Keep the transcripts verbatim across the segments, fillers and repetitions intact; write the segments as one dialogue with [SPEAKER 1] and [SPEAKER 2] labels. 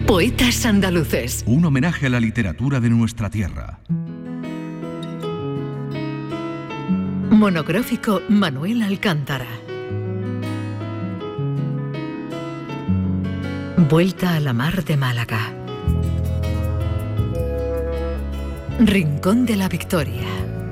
[SPEAKER 1] Poetas andaluces.
[SPEAKER 2] Un homenaje a la literatura de nuestra tierra.
[SPEAKER 1] Monográfico Manuel Alcántara. Vuelta a la mar de Málaga. Rincón de la Victoria.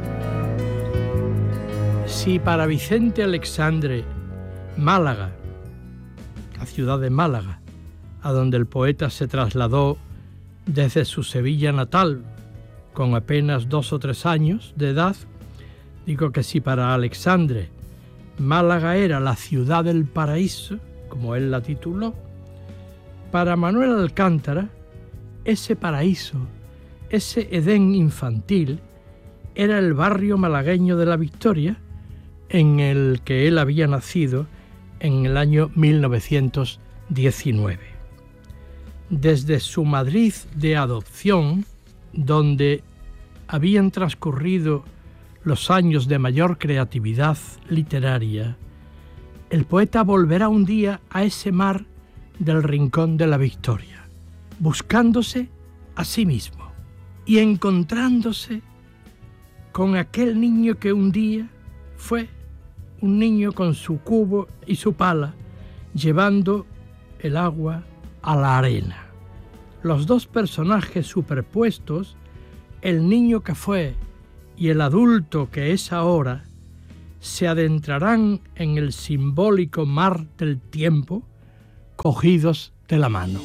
[SPEAKER 3] Si para Vicente Alexandre, Málaga, la ciudad de Málaga, a donde el poeta se trasladó desde su Sevilla natal con apenas dos o tres años de edad, digo que si para Alexandre Málaga era la ciudad del paraíso, como él la tituló, para Manuel Alcántara ese paraíso, ese Edén infantil, era el barrio malagueño de la Victoria, en el que él había nacido en el año mil novecientos diecinueve. Desde su Madrid de adopción, donde habían transcurrido los años de mayor creatividad literaria, el poeta volverá un día a ese mar del Rincón de la Victoria, buscándose a sí mismo y encontrándose con aquel niño que un día fue un niño con su cubo y su pala, llevando el agua a la arena. Los dos personajes superpuestos, el niño que fue y el adulto que es ahora, se adentrarán en el simbólico mar del tiempo, cogidos de la mano.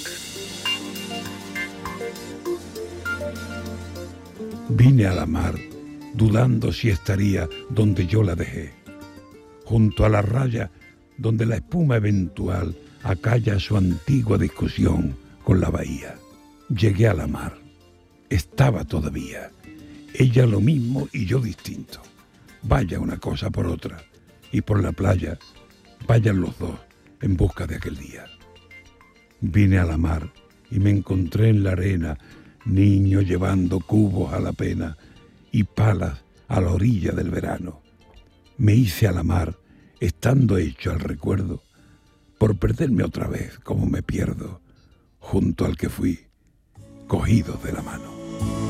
[SPEAKER 4] Vine a la mar, dudando si estaría donde yo la dejé, junto a la raya donde la espuma eventual acalla su antigua discusión con la bahía. Llegué a la mar, estaba todavía, ella lo mismo y yo distinto. Vaya una cosa por otra, y por la playa vayan los dos en busca de aquel día. Vine a la mar y me encontré en la arena, niño llevando cubos a la pena y palas a la orilla del verano. Me hice a la mar, estando hecho al recuerdo, por perderme otra vez como me pierdo, junto al que fui, cogido de la mano.